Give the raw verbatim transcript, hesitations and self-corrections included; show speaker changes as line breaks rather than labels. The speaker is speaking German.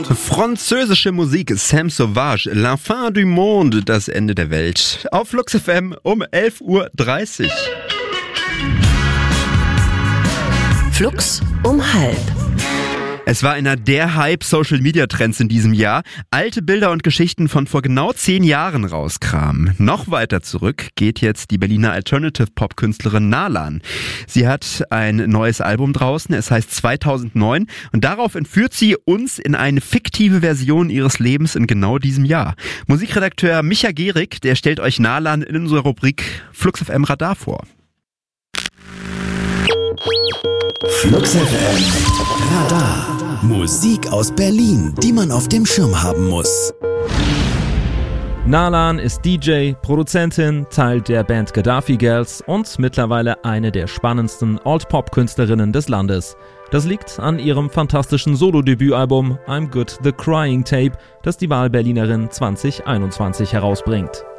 Französische Musik, Sam Sauvage, La fin du monde, das Ende der Welt. Auf Flux F M um elf Uhr dreißig.
Flux um halb.
Es war einer der Hype-Social-Media-Trends in diesem Jahr. Alte Bilder und Geschichten von vor genau zehn Jahren rauskramen. Noch weiter zurück geht jetzt die Berliner Alternative-Pop-Künstlerin Nalan. Sie hat ein neues Album draußen, es heißt zweitausendneun und darauf entführt sie uns in eine fiktive Version ihres Lebens in genau diesem Jahr. Musikredakteur Micha Gehrig, der stellt euch Nalan in unserer Rubrik Flux F M Radar vor.
Flux F M Radar. Musik aus Berlin, die man auf dem Schirm haben muss.
Nalan ist D J, Produzentin, Teil der Band Gaddafi Girls und mittlerweile eine der spannendsten Alt-Pop-Künstlerinnen des Landes. Das liegt an ihrem fantastischen Solo-Debütalbum I'm Good The Crying Tape, das die Wahlberlinerin zwanzig einundzwanzig herausbringt.